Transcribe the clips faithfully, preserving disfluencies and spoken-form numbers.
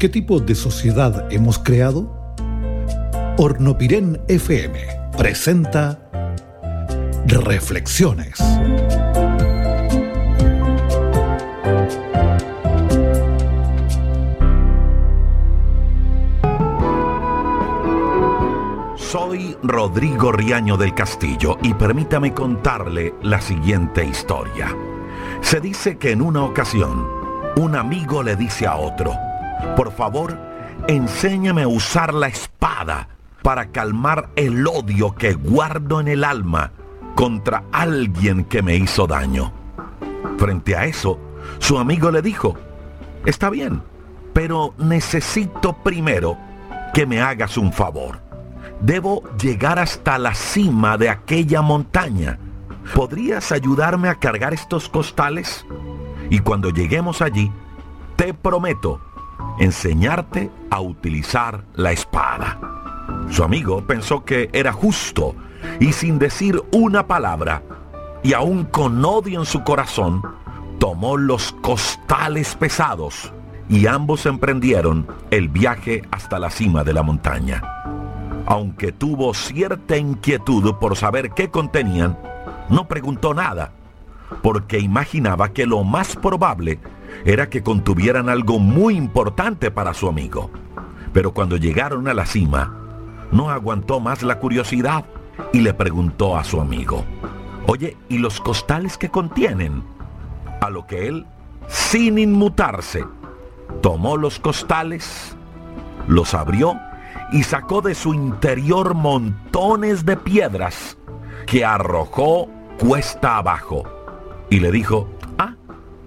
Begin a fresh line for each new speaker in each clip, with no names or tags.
¿Qué tipo de sociedad hemos creado? Hornopirén F M presenta Reflexiones.
Soy Rodrigo Riaño del Castillo y permítame contarle la siguiente historia. Se dice que en una ocasión, un amigo le dice a otro: por favor, enséñame a usar la espada para calmar el odio que guardo en el alma contra alguien que me hizo daño. Frente a eso, su amigo le dijo: está bien, pero necesito primero que me hagas un favor. Debo llegar hasta la cima de aquella montaña. ¿Podrías ayudarme a cargar estos costales? Y cuando lleguemos allí, te prometo enseñarte a utilizar la espada. Su amigo pensó que era justo y, sin decir una palabra, y aún con odio en su corazón, tomó los costales pesados y ambos emprendieron el viaje hasta la cima de la montaña. Aunque tuvo cierta inquietud por saber qué contenían, no preguntó nada, porque imaginaba que lo más probable era que contuvieran algo muy importante para su amigo. Pero cuando llegaron a la cima, no aguantó más la curiosidad y le preguntó a su amigo: oye, ¿y los costales qué contienen? A lo que él, sin inmutarse, tomó los costales, los abrió y sacó de su interior montones de piedras que arrojó cuesta abajo. Y le dijo: ah,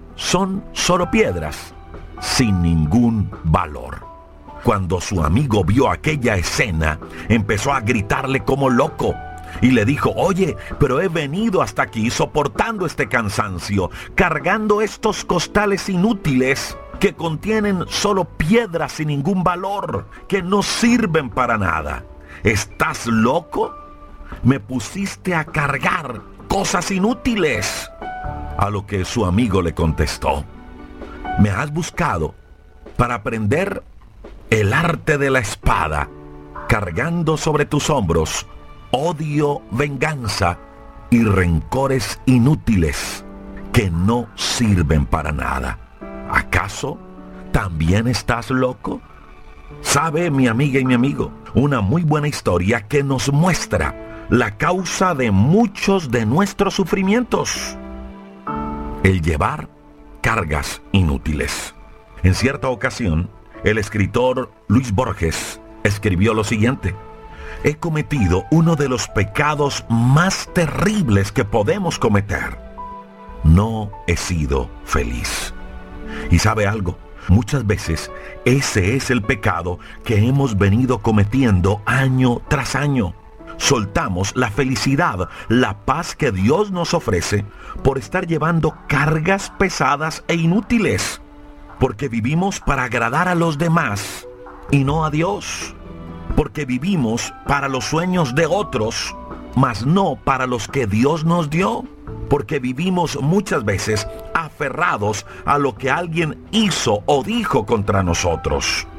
son solo piedras, sin ningún valor. Cuando su amigo vio aquella escena, empezó a gritarle como loco y le dijo: oye, pero he venido hasta aquí soportando este cansancio, cargando estos costales inútiles que contienen solo piedras sin ningún valor, que no sirven para nada. ¿Estás loco? Me pusiste a cargar cosas inútiles. A lo que su amigo le contestó: me has buscado para aprender el arte de la espada, cargando sobre tus hombros odio, venganza y rencores inútiles que no sirven para nada. ¿Acaso también estás loco? ¿Sabe, mi amiga y mi amigo? Una muy buena historia que nos muestra la causa de muchos de nuestros sufrimientos: el llevar cargas inútiles. En cierta ocasión, el escritor Luis Borges escribió lo siguiente: he cometido uno de los pecados más terribles que podemos cometer. No he sido feliz. ¿Y sabe algo? Muchas veces ese es el pecado que hemos venido cometiendo año tras año. Soltamos la felicidad, la paz que Dios nos ofrece por estar llevando cargas pesadas e inútiles, porque vivimos para agradar a los demás y no a Dios, porque vivimos para los sueños de otros, mas no para los que Dios nos dio, porque vivimos muchas veces aferrados a lo que alguien hizo o dijo contra nosotros.